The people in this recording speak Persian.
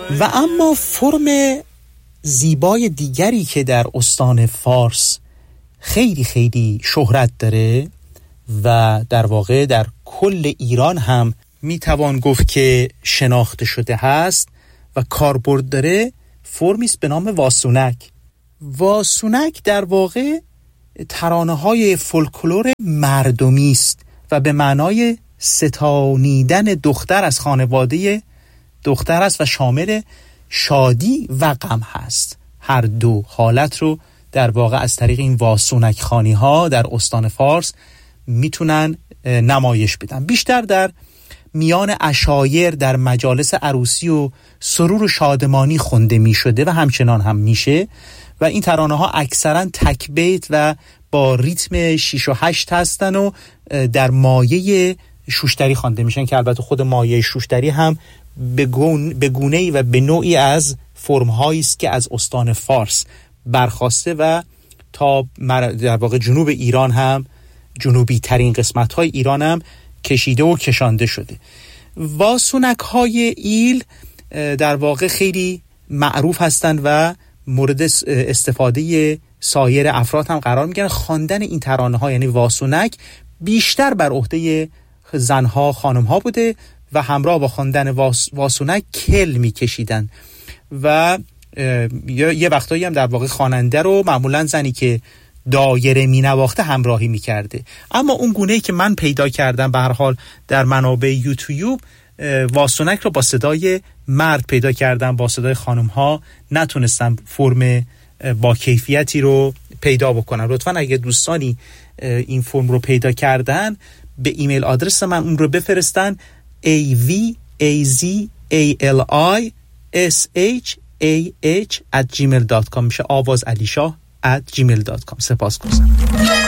و اما فرم زیبای دیگری که در استان فارس خیلی خیلی شهرت داره و در واقع در کل ایران هم میتوان گفت که شناخته شده هست و کاربرد داره، فرمی است به نام واسونک. واسونک در واقع ترانه‌های فولکلور مردمی است و به معنای ستانیدن دختر از خانواده دختر است و شامل شادی و غم هست. هر دو حالت رو در واقع از طریق این واسونک خوانی ها در استان فارس میتونن نمایش بدن. بیشتر در میان عشایر در مجالس عروسی و سرور و شادمانی خونده میشده و همچنان هم میشه و این ترانه ها اکثرا تک بیت و با ریتم 6 و 8 هستن و در مایه شوشتری خوانده میشن که البته خود مایه شوشتری هم به گونه‌ای و به نوعی از فرم‌هایی است که از استان فارس برخواسته و تا در واقع جنوب ایران هم، جنوبی ترین قسمت‌های ایران هم کشیده و کشانده شده. واسونک‌های ایل در واقع خیلی معروف هستند و مورد استفاده سایر افراد هم قرار میگیرن. خواندن این ترانه‌ها یعنی واسونک بیشتر بر عهده زنها خانم‌ها بوده و همراه با خواندن واسونک کل میکشیدن و یه وقتایی هم در واقع خواننده رو معمولا زنی که دایره مینواخته همراهی میکرده. اما اون گونه‌ای که من پیدا کردم به هر حال در منابع یوتیوب، واسونک رو با صدای مرد پیدا کردم، با صدای خانم‌ها نتونستم فرم با کیفیتی رو پیدا بکنم. لطفاً اگه دوستانی این فرم رو پیدا کردن به ایمیل آدرس من اون رو بفرستن avazalishah@gmail.com میشه avazalishah@gmail.com. سپاسگزارم.